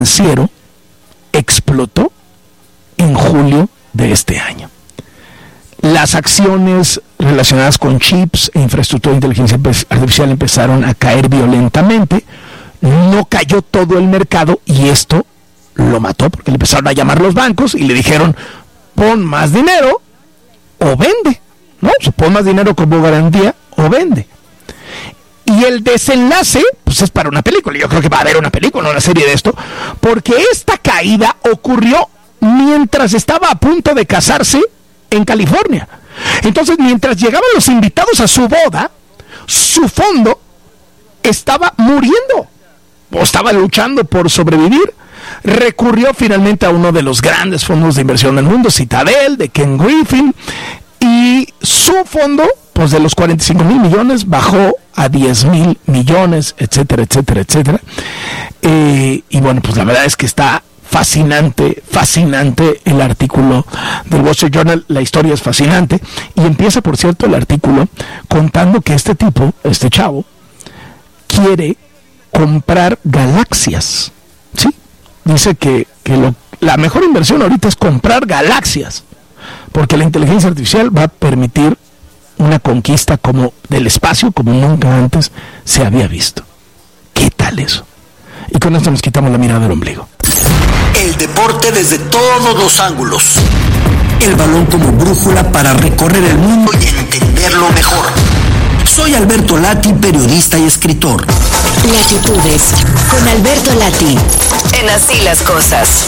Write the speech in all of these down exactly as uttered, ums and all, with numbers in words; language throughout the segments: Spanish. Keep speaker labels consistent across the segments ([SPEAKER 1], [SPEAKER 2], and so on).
[SPEAKER 1] financiero explotó en julio de este año. Las acciones relacionadas con chips e infraestructura de inteligencia artificial empezaron a caer violentamente. No cayó todo el mercado y esto lo mató porque le empezaron a llamar los bancos y le dijeron: pon más dinero o vende, ¿no? O sea, pon más dinero como garantía o vende. Y el desenlace, pues es para una película. Yo creo que va a haber una película, una serie de esto, porque esta caída ocurrió mientras estaba a punto de casarse en California. Entonces, mientras llegaban los invitados a su boda, su fondo estaba muriendo o estaba luchando por sobrevivir. Recurrió finalmente a uno de los grandes fondos de inversión del mundo, Citadel, de Ken Griffin, y su fondo, pues de los cuarenta y cinco mil millones, bajó a diez mil millones, etcétera, etcétera, etcétera. Eh, y bueno, pues la verdad es que está fascinante, fascinante el artículo del Wall Street Journal. La historia es fascinante. Y empieza, por cierto, el artículo contando que este tipo, este chavo, quiere comprar galaxias. ¿Sí? Dice que, que lo, la mejor inversión ahorita es comprar galaxias, porque la inteligencia artificial va a permitir una conquista como del espacio como nunca antes se había visto. ¿Qué tal eso? Y con esto nos quitamos la mirada del ombligo.
[SPEAKER 2] El deporte desde todos los ángulos. El balón como brújula para recorrer el mundo y entenderlo mejor. Soy Alberto Lati, periodista y escritor.
[SPEAKER 3] Latitudes con Alberto Lati. En Así las Cosas.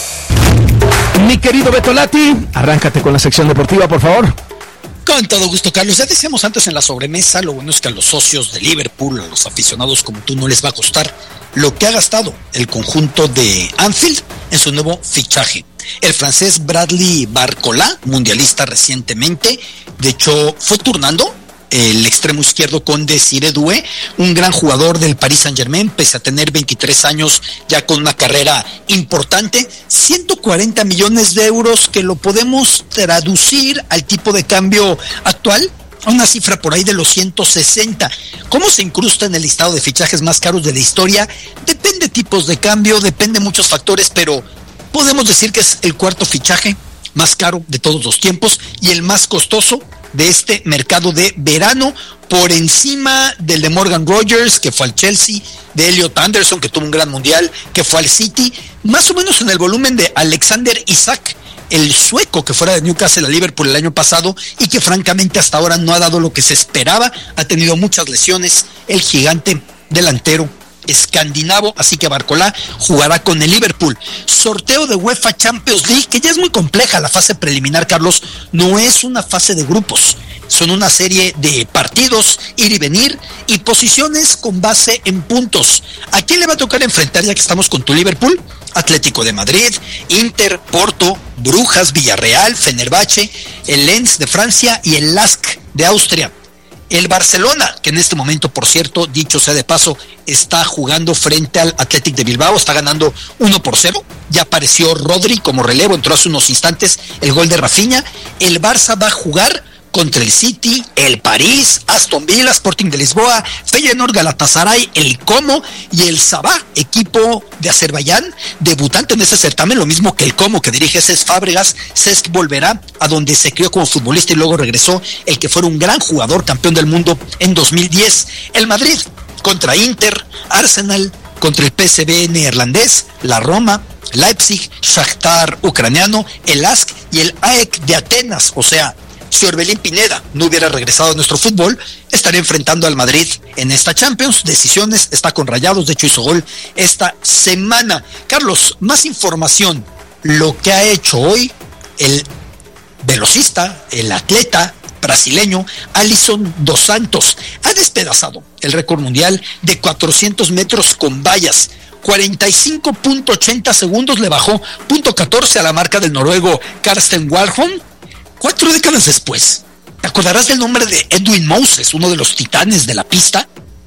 [SPEAKER 1] Mi querido Beto Lati, arráncate con la sección deportiva, por favor.
[SPEAKER 4] Con todo gusto, Carlos. Ya decíamos antes en la sobremesa, lo bueno es que a los socios de Liverpool, a los aficionados como tú, no les va a costar lo que ha gastado el conjunto de Anfield en su nuevo fichaje. El francés Bradley Barcola, mundialista recientemente, de hecho fue turnando el extremo izquierdo con Desiré Doué, un gran jugador del Paris Saint-Germain, pese a tener veintitrés años, ya con una carrera importante. ciento cuarenta millones de euros, que lo podemos traducir al tipo de cambio actual, a una cifra por ahí de los ciento sesenta. ¿Cómo se incrusta en el listado de fichajes más caros de la historia? Depende tipos de cambio, depende muchos factores, pero podemos decir que es el cuarto fichaje más caro de todos los tiempos y el más costoso de este mercado de verano, por encima del de Morgan Rogers, que fue al Chelsea, de Elliot Anderson, que tuvo un gran mundial, que fue al City, más o menos en el volumen de Alexander Isak, el sueco que fuera de Newcastle a Liverpool el año pasado y que francamente hasta ahora no ha dado lo que se esperaba, ha tenido muchas lesiones, el gigante delantero escandinavo, así que Barcola jugará con el Liverpool. Sorteo de UEFA Champions League, que ya es muy compleja la fase preliminar, Carlos, no es una fase de grupos, son una serie de partidos, ir y venir, y posiciones con base en puntos. ¿A quién le va a tocar enfrentar, ya que estamos con tu Liverpool? Atlético de Madrid, Inter, Porto, Brujas, Villarreal, Fenerbahce, el Lens de Francia y el Lask de Austria. El Barcelona, que en este momento, por cierto, dicho sea de paso, está jugando frente al Athletic de Bilbao, está ganando uno por cero. Ya apareció Rodri como relevo, entró hace unos instantes el gol de Rafinha. El Barça va a jugar contra el City, el París, Aston Villa, Sporting de Lisboa, Feyenoord, Galatasaray, el Como y el Sabah, equipo de Azerbaiyán, debutante en ese certamen, lo mismo que el Como que dirige Cesc Fábregas. Cesc volverá a donde se crió como futbolista y luego regresó el que fuera un gran jugador, campeón del mundo en dos mil diez. El Madrid contra Inter, Arsenal contra el P S V neerlandés, la Roma, Leipzig, Shakhtar ucraniano, el A S K y el A E K de Atenas. O sea, si Orbelín Pineda no hubiera regresado a nuestro fútbol, estaría enfrentando al Madrid en esta Champions. Decisiones, está con Rayados, de hecho hizo gol esta semana. Carlos, más información, lo que ha hecho hoy el velocista, el atleta brasileño Alisson dos Santos, ha despedazado el récord mundial de cuatrocientos metros con vallas. cuarenta y cinco punto ochenta segundos le bajó, punto catorce a la marca del noruego Karsten Warholm. Cuatro décadas después, ¿te acordarás del nombre de Edwin Moses, uno de los titanes de la pista?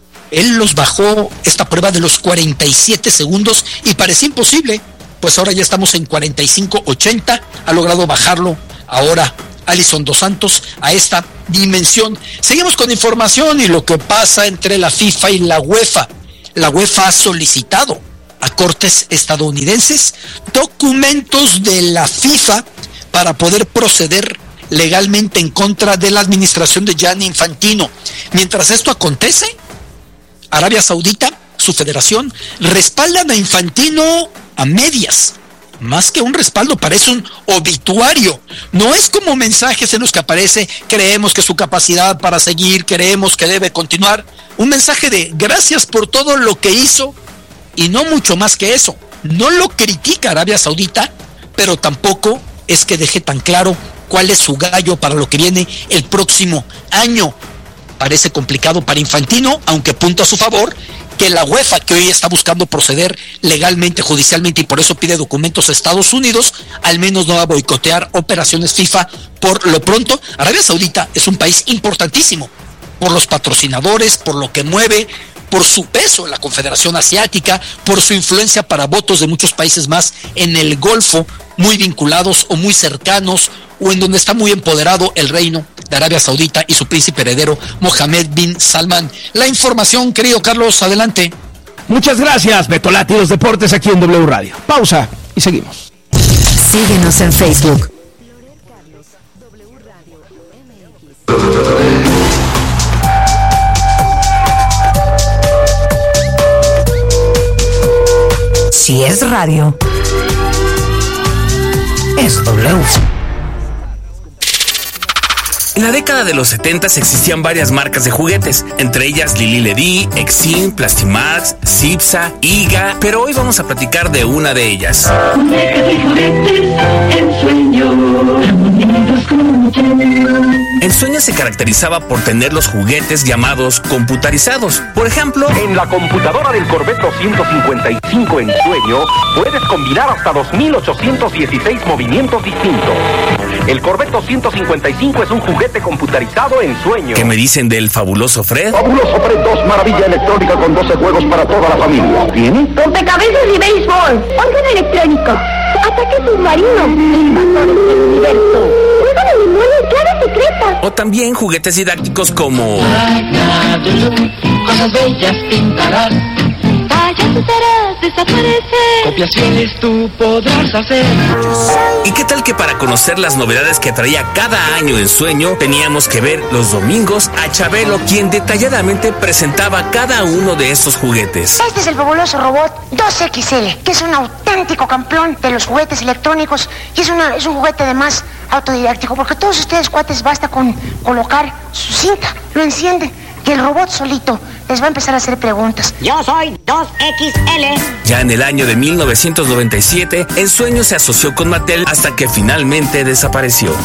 [SPEAKER 4] Él los bajó esta prueba de los cuarenta y siete segundos y parecía imposible, pues ahora ya estamos en cuarenta y cinco ochenta, ha logrado bajarlo ahora Alisson dos Santos a esta dimensión. Seguimos con información y lo que pasa entre la FIFA y la UEFA. La UEFA ha solicitado a cortes estadounidenses documentos de la FIFA para poder proceder legalmente en contra de la administración de Gianni Infantino. Mientras esto acontece, Arabia Saudita, su federación, respaldan a Infantino a medias. Más que un respaldo, parece un obituario. No es como mensajes en los que aparece: creemos que su capacidad para seguir, creemos que debe continuar. Un mensaje de gracias por todo lo que hizo, y no mucho más que eso. No lo critica Arabia Saudita, pero tampoco es que deje tan claro cuál es su gallo para lo que viene el próximo año. Parece complicado para Infantino, aunque punto a su favor que la UEFA, que hoy está buscando proceder legalmente, judicialmente, y por eso pide documentos a Estados Unidos, al menos no va a boicotear operaciones FIFA por lo pronto. Arabia Saudita es un país importantísimo por los patrocinadores, por lo que mueve, por su peso en la Confederación Asiática, por su influencia para votos de muchos países más en el Golfo, muy vinculados o muy cercanos, o en donde está muy empoderado el reino de Arabia Saudita y su príncipe heredero Mohammed bin Salman. La información, querido Carlos, adelante.
[SPEAKER 1] Muchas gracias, Beto Lati, los deportes aquí en W Radio. Pausa y seguimos.
[SPEAKER 3] Síguenos en Facebook. Si es radio, es W.
[SPEAKER 5] En la década de los setentas existían varias marcas de juguetes, entre ellas Lili Ledy, Exim, Plastimax, Cipsa, Iga, pero hoy vamos a platicar de una de ellas. Ensueño se caracterizaba por tener los juguetes llamados computarizados. Por ejemplo,
[SPEAKER 6] en la computadora del Corvette doscientos cincuenta y cinco Ensueño puedes combinar hasta dos mil ochocientos dieciséis movimientos distintos. El Corvette doscientos cincuenta y cinco es un juguete computarizado Ensueño.
[SPEAKER 5] ¿Qué me dicen del fabuloso Fred?
[SPEAKER 6] Fabuloso Fred dos, maravilla electrónica con doce juegos para toda la familia. ¿Tiene?
[SPEAKER 7] Rompecabezas y béisbol, órgano electrónico, ataque submarino, invasores del universo, juego de memoria y clave secreta.
[SPEAKER 5] O también juguetes didácticos como...
[SPEAKER 8] cosas bellas pintarás, payasos harás desaparecer, copiaciones tú podrás hacer.
[SPEAKER 5] ¿Y qué tal que para conocer las novedades que traía cada año Ensueño, teníamos que ver los domingos a Chabelo, quien detalladamente presentaba cada uno de estos juguetes?
[SPEAKER 7] Este es el fabuloso robot dos equis ele, que es un auténtico campeón de los juguetes electrónicos, y es, una, es un juguete además autodidáctico, porque todos ustedes, cuates, basta con colocar su cinta, lo encienden, y el robot solito les va a empezar a hacer preguntas.
[SPEAKER 9] Yo soy dos equis ele.
[SPEAKER 5] Ya en el año de mil novecientos noventa y siete, Ensueño se asoció con Mattel hasta que finalmente desapareció.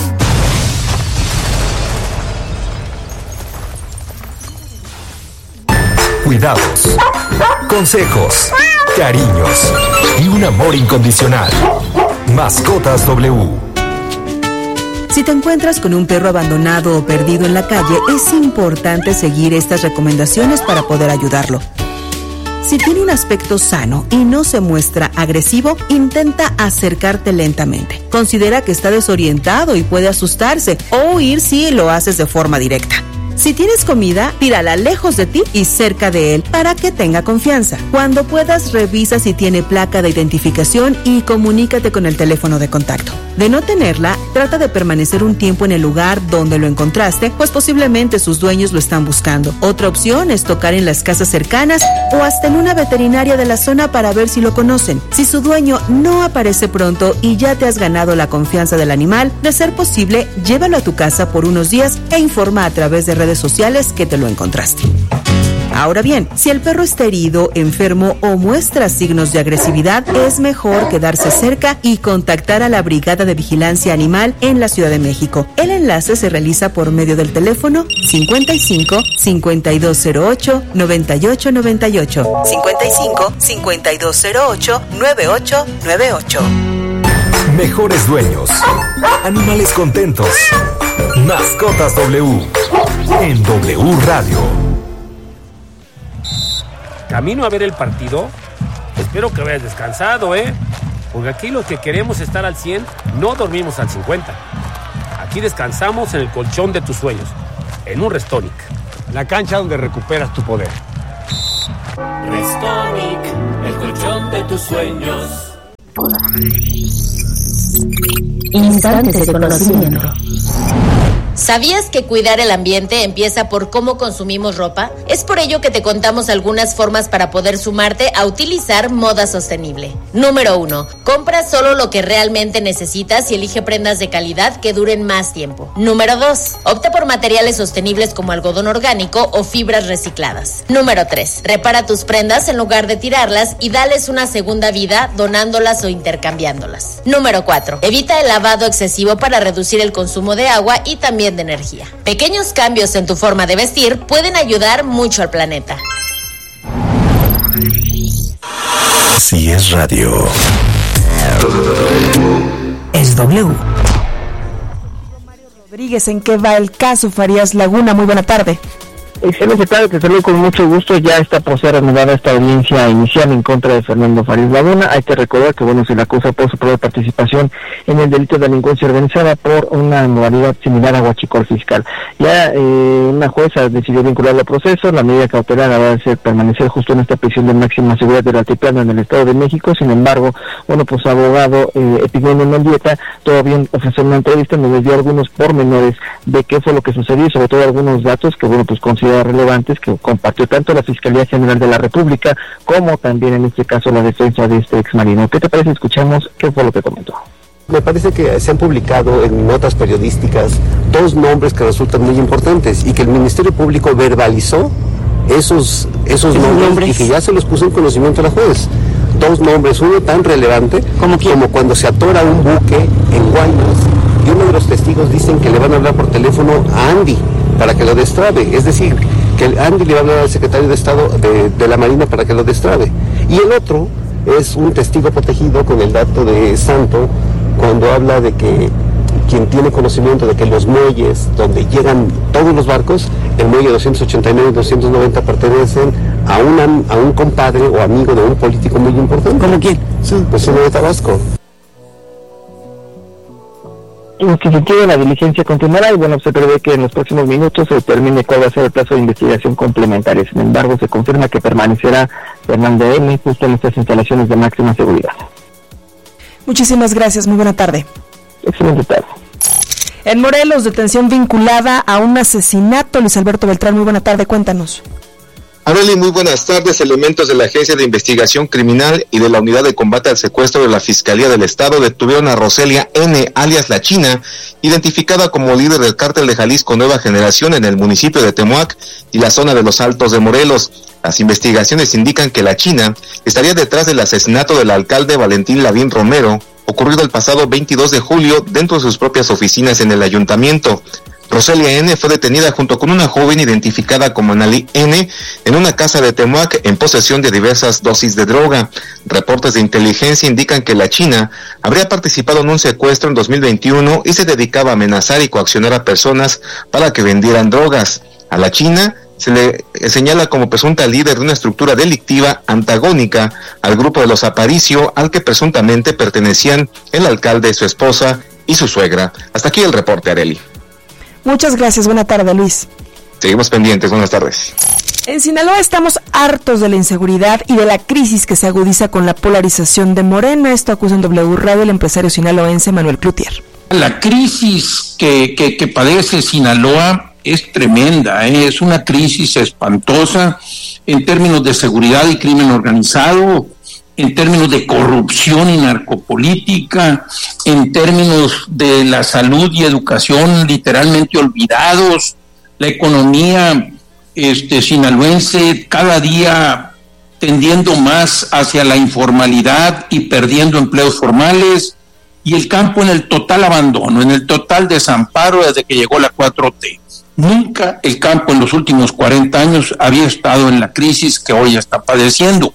[SPEAKER 10] Cuidados, consejos, cariños y un amor incondicional. Mascotas W.
[SPEAKER 11] Si te encuentras con un perro abandonado o perdido en la calle, es importante seguir estas recomendaciones para poder ayudarlo. Si tiene un aspecto sano y no se muestra agresivo, intenta acercarte lentamente. Considera que está desorientado y puede asustarse o huir si lo haces de forma directa. Si tienes comida, tírala lejos de ti y cerca de él para que tenga confianza. Cuando puedas, revisa si tiene placa de identificación y comunícate con el teléfono de contacto. De no tenerla, trata de permanecer un tiempo en el lugar donde lo encontraste, pues posiblemente sus dueños lo están buscando. Otra opción es tocar en las casas cercanas o hasta en una veterinaria de la zona para ver si lo conocen. Si su dueño no aparece pronto y ya te has ganado la confianza del animal, de ser posible, llévalo a tu casa por unos días e informa a través de redes sociales que te lo encontraste. Ahora bien, si el perro está herido, enfermo o muestra signos de agresividad, es mejor quedarse cerca y contactar a la Brigada de Vigilancia Animal en la Ciudad de México. El enlace se realiza por medio del teléfono cincuenta y cinco, cincuenta y dos cero ocho, noventa y ocho noventa y ocho, cincuenta y cinco, cincuenta y dos cero ocho, noventa y ocho noventa y ocho.
[SPEAKER 10] Mejores dueños, animales contentos. Mascotas W en W Radio.
[SPEAKER 12] Camino a ver el partido. Espero que hayas descansado, ¿eh? Porque aquí los que queremos estar al cien no dormimos al cincuenta. Aquí descansamos en el colchón de tus sueños, en un Restonic, la cancha donde recuperas tu poder.
[SPEAKER 13] Restonic, el colchón de tus sueños.
[SPEAKER 3] Instantes de conocimiento.
[SPEAKER 14] ¿Sabías que cuidar el ambiente empieza por cómo consumimos ropa? Es por ello que te contamos algunas formas para poder sumarte a utilizar moda sostenible. Número uno. Compra solo lo que realmente necesitas y elige prendas de calidad que duren más tiempo. Número dos. Opta por materiales sostenibles como algodón orgánico o fibras recicladas. Número tres. Repara tus prendas en lugar de tirarlas y dales una segunda vida donándolas o intercambiándolas. Número cuatro. Evita el lavado excesivo para reducir el consumo de agua y también de energía. Pequeños cambios en tu forma de vestir pueden ayudar mucho al planeta.
[SPEAKER 10] Si es radio,
[SPEAKER 11] es W. Rodríguez, ¿en qué va el caso Farías Laguna? Muy buena tarde.
[SPEAKER 15] Excelente tarde, te saludo con mucho gusto. Ya está por ser reanudada esta audiencia inicial en contra de Fernando Farías Laguna. Hay que recordar que, bueno, se le acusa por su propia participación en el delito de delincuencia organizada por una modalidad similar a huachicol fiscal. Ya eh, una jueza decidió vincularlo al proceso. La medida cautelar va a ser permanecer justo en esta prisión de máxima seguridad del altiplano en el Estado de México. Sin embargo, bueno, pues abogado eh, Epigmenio Mendieta todavía ofreció una entrevista donde dio algunos pormenores de qué fue lo que sucedió y sobre todo algunos datos que, bueno, pues considera relevantes que compartió tanto la Fiscalía General de la República como también en este caso la defensa de este exmarino. ¿Qué te parece? Escuchamos qué fue lo que comentó.
[SPEAKER 16] Me parece que se han publicado en notas periodísticas dos nombres que resultan muy importantes y que el Ministerio Público verbalizó esos, esos nombres, nombres y que ya se los puso en conocimiento a la juez. Dos nombres, uno tan relevante como, como cuando se atora un buque en Guaymas y uno de los testigos dicen que le van a hablar por teléfono a Andy para que lo destrabe, es decir, que Andy le va a hablar al secretario de Estado de, de la Marina para que lo destrabe. Y el otro es un testigo protegido con el dato de Santo, cuando habla de que quien tiene conocimiento de que los muelles donde llegan todos los barcos, el muelle doscientos ochenta y nueve y doscientos noventa pertenecen a, una, a un compadre o amigo de un político muy importante.
[SPEAKER 11] ¿Cómo quién?
[SPEAKER 16] Sí, pues uno de Tabasco.
[SPEAKER 15] En ese sentido, la diligencia continuará y, bueno, se prevé que en los próximos minutos se determine cuál va a ser el plazo de investigación complementaria. Sin embargo, se confirma que permanecerá Fernando M. justo en estas instalaciones de máxima seguridad.
[SPEAKER 11] Muchísimas gracias, muy buena tarde.
[SPEAKER 15] Excelente tarde.
[SPEAKER 11] En Morelos, detención vinculada a un asesinato. Luis Alberto Beltrán, muy buena tarde, cuéntanos.
[SPEAKER 17] Arely, muy buenas tardes. Elementos de la Agencia de Investigación Criminal y de la Unidad de Combate al Secuestro de la Fiscalía del Estado detuvieron a Roselia N., alias La China, identificada como líder del cártel de Jalisco Nueva Generación en el municipio de Temoac y la zona de los Altos de Morelos. Las investigaciones indican que La China estaría detrás del asesinato del alcalde Valentín Lavín Romero, ocurrido el pasado veintidós de julio dentro de sus propias oficinas en el ayuntamiento. Roselia N. fue detenida junto con una joven identificada como Analí N. en una casa de Temoac en posesión de diversas dosis de droga. Reportes de inteligencia indican que La China habría participado en un secuestro en dos mil veintiuno y se dedicaba a amenazar y coaccionar a personas para que vendieran drogas. A La China se le señala como presunta líder de una estructura delictiva antagónica al grupo de los Aparicio, al que presuntamente pertenecían el alcalde, su esposa y su suegra. Hasta aquí el reporte, Arely.
[SPEAKER 11] Muchas gracias, buena tarde, Luis.
[SPEAKER 17] Seguimos pendientes, buenas tardes.
[SPEAKER 11] En Sinaloa estamos hartos de la inseguridad y de la crisis que se agudiza con la polarización de Morena. Esto acusa en W Radio el empresario sinaloense Manuel Cloutier.
[SPEAKER 18] La crisis que, que, que padece Sinaloa es tremenda, ¿eh? Es una crisis espantosa en términos de seguridad y crimen organizado, en términos de corrupción y narcopolítica, en términos de la salud y educación literalmente olvidados, la economía este, sinaloense cada día tendiendo más hacia la informalidad y perdiendo empleos formales, y el campo en el total abandono, en el total desamparo desde que llegó la cuatro T. Nunca el campo en los últimos cuarenta años había estado en la crisis que hoy está padeciendo.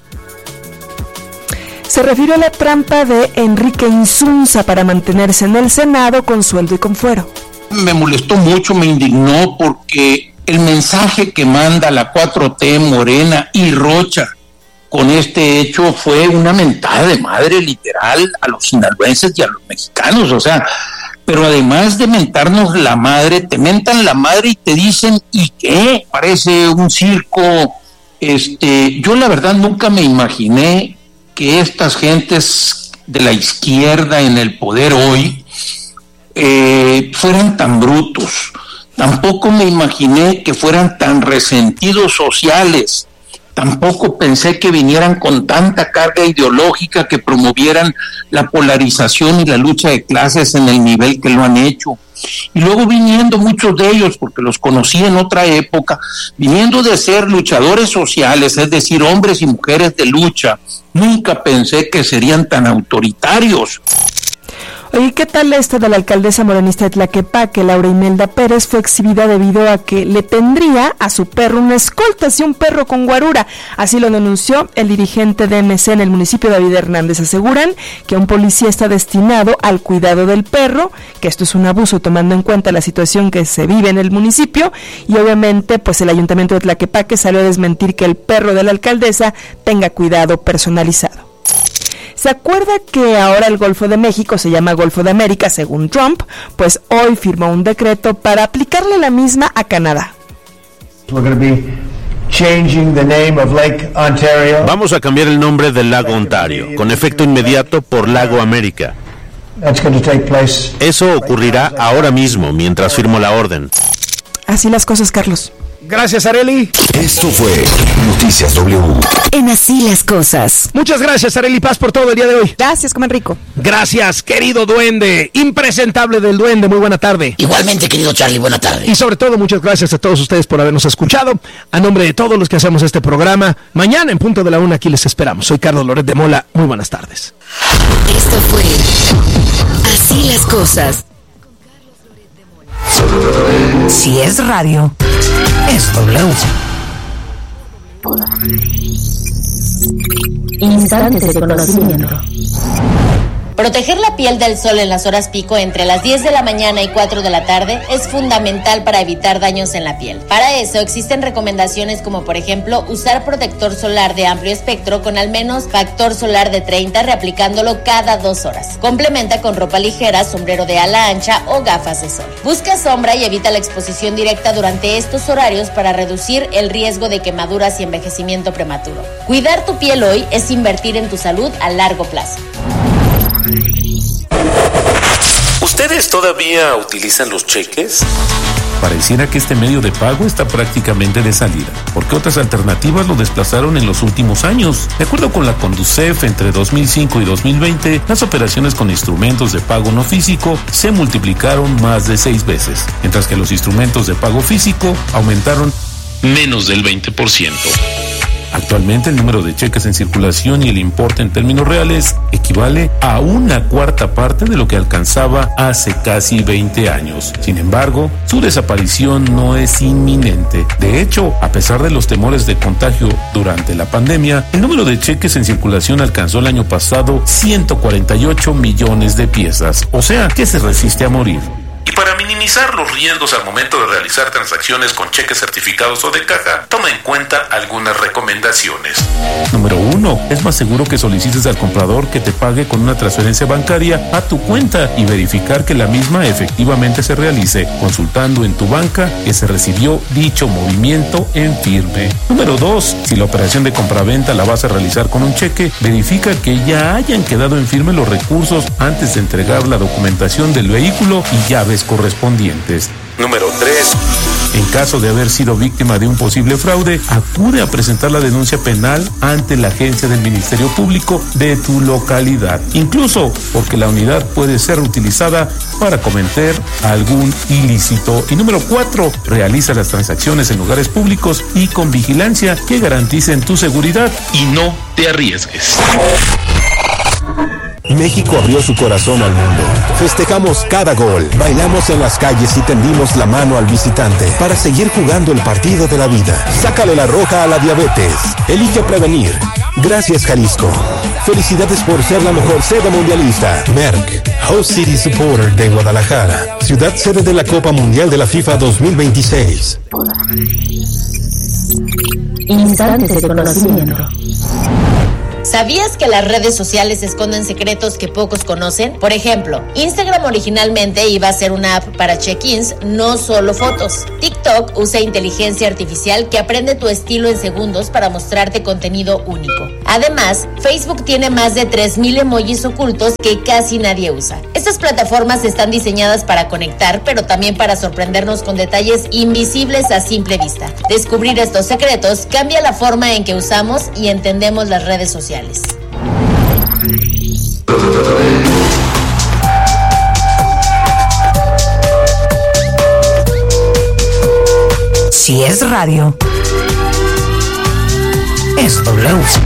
[SPEAKER 11] Se refirió a la trampa de Enrique Insunza para mantenerse en el Senado con sueldo y con fuero.
[SPEAKER 18] Me molestó mucho, me indignó porque el mensaje que manda la cuatro T, Morena y Rocha con este hecho fue una mentada de madre literal a los sinaloenses y a los mexicanos, o sea, pero además de mentarnos la madre, te mentan la madre y te dicen, ¿y qué? Parece un circo. Este, yo la verdad nunca me imaginé que estas gentes de la izquierda en el poder hoy eh, fueran tan brutos. Tampoco me imaginé que fueran tan resentidos sociales. Tampoco pensé que vinieran con tanta carga ideológica que promovieran la polarización y la lucha de clases en el nivel que lo han hecho. Y luego viniendo muchos de ellos, porque los conocí en otra época, viniendo de ser luchadores sociales, es decir, hombres y mujeres de lucha, nunca pensé que serían tan autoritarios.
[SPEAKER 19] Oye, ¿qué tal esto de la alcaldesa morenista de Tlaquepaque, Laura Imelda Pérez? Fue exhibida debido a que le tendría a su perro una escolta, así un perro con guarura. Así lo denunció el dirigente de M C en el municipio, David Hernández. Aseguran que un policía está destinado al cuidado del perro, que esto es un abuso tomando en cuenta la situación que se vive en el municipio, y obviamente pues el ayuntamiento de Tlaquepaque salió a desmentir que el perro de la alcaldesa tenga cuidado personalizado. ¿Se acuerda que ahora el Golfo de México se llama Golfo de América, según Trump? Pues hoy firmó un decreto para aplicarle la misma a Canadá.
[SPEAKER 20] Vamos a cambiar el nombre del lago Ontario, con efecto inmediato por Lago América. Eso ocurrirá ahora mismo, mientras firmo la orden.
[SPEAKER 19] Así las cosas, Carlos.
[SPEAKER 1] Gracias, Arely.
[SPEAKER 10] Esto fue Noticias W.
[SPEAKER 3] En Así las Cosas.
[SPEAKER 1] Muchas gracias, Arely Paz, por todo el día de hoy.
[SPEAKER 19] Gracias, comen rico.
[SPEAKER 1] Gracias, querido duende, impresentable del duende, muy buena tarde.
[SPEAKER 21] Igualmente, querido Charlie, buena tarde.
[SPEAKER 1] Y sobre todo, muchas gracias a todos ustedes por habernos escuchado. A nombre de todos los que hacemos este programa, mañana en punto de la una aquí les esperamos. Soy Carlos Loret de Mola, muy buenas tardes.
[SPEAKER 3] Esto fue Así las Cosas. Si es radio, es W.
[SPEAKER 14] Instantes de conocimiento. Proteger la piel del sol en las horas pico entre las diez de la mañana y cuatro de la tarde es fundamental para evitar daños en la piel. Para eso existen recomendaciones como por ejemplo usar protector solar de amplio espectro con al menos factor solar de treinta, reaplicándolo cada dos horas. Complementa con ropa ligera, sombrero de ala ancha o gafas de sol. Busca sombra y evita la exposición directa durante estos horarios para reducir el riesgo de quemaduras y envejecimiento prematuro. Cuidar tu piel hoy es invertir en tu salud a largo plazo.
[SPEAKER 5] ¿Ustedes todavía utilizan los cheques?
[SPEAKER 22] Pareciera que este medio de pago está prácticamente de salida, porque otras alternativas lo desplazaron en los últimos años. De acuerdo con la Conducef, entre dos mil cinco y dos mil veinte, las operaciones con instrumentos de pago no físico se multiplicaron más de seis veces, mientras que los instrumentos de pago físico aumentaron menos del veinte por ciento. Actualmente el número de cheques en circulación y el importe en términos reales equivale a una cuarta parte de lo que alcanzaba hace casi veinte años. Sin embargo, su desaparición no es inminente. De hecho, a pesar de los temores de contagio durante la pandemia, el número de cheques en circulación alcanzó el año pasado ciento cuarenta y ocho millones de piezas, o sea, que se resiste a morir. Y para minimizar los riesgos al momento de realizar transacciones con cheques certificados o de caja, toma en cuenta algunas recomendaciones. Número uno, es más seguro que solicites al comprador que te pague con una transferencia bancaria a tu cuenta y verificar que la misma efectivamente se realice, consultando en tu banca que se recibió dicho movimiento en firme. Número dos, si la operación de compraventa la vas a realizar con un cheque, verifica que ya hayan quedado en firme los recursos antes de entregar la documentación del vehículo y llaves correspondientes.
[SPEAKER 5] Número tres.
[SPEAKER 22] En caso de haber sido víctima de un posible fraude, acude a presentar la denuncia penal ante la agencia del Ministerio Público de tu localidad, incluso porque la unidad puede ser utilizada para cometer algún ilícito. Y número cuatro, realiza las transacciones en lugares públicos y con vigilancia que garanticen tu seguridad y no te arriesgues.
[SPEAKER 10] México abrió su corazón al mundo. Festejamos cada gol, bailamos en las calles y tendimos la mano al visitante para seguir jugando el partido de la vida. Sácale la roja a la diabetes. Elige prevenir. Gracias, Jalisco. Felicidades por ser la mejor sede mundialista. Merck, Host City Supporter de Guadalajara, ciudad sede de la Copa Mundial de la FIFA dos mil veintiséis.
[SPEAKER 14] Instantes de conocimiento. ¿Sabías que las redes sociales esconden secretos que pocos conocen? Por ejemplo, Instagram originalmente iba a ser una app para check-ins, no solo fotos. TikTok usa inteligencia artificial que aprende tu estilo en segundos para mostrarte contenido único. Además, Facebook tiene más de tres mil emojis ocultos que casi nadie usa. Estas plataformas están diseñadas para conectar, pero también para sorprendernos con detalles invisibles a simple vista. Descubrir estos secretos cambia la forma en que usamos y entendemos las redes sociales.
[SPEAKER 3] Si es radio, es W.